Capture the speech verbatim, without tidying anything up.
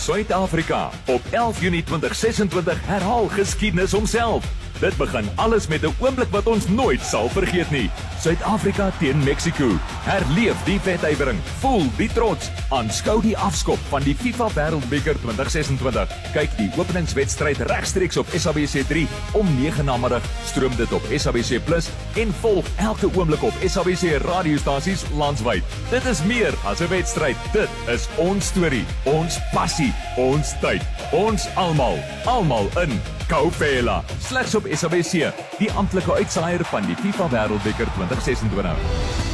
Suid-Afrika. Op elf Junie twintig sesentwintig herhaal geskiedenis homself. Dit begin alles met 'n oomblik wat ons nooit sal vergeet nie. Suid-Afrika teen Mexico. Herleef die wedywering. Voel die trots. Aanskou die afskop van die FIFA Wêreldbeker twintig sesentwintig. Kyk die openingswedstryd regstreeks op S A B C drie om nege namiddag. Stroom dit op S A B C Plus en volg elke oomblik op S A B C radiostasies landwyd. Dit is meer as 'n wedstryd. Dit is ons storie, ons passie, ons tyd. Ons almal, almal in Kaupela. Slegs op S A B C, die amptelike uitsaaier van die FIFA Wêreldbeker twintig sesentwintig.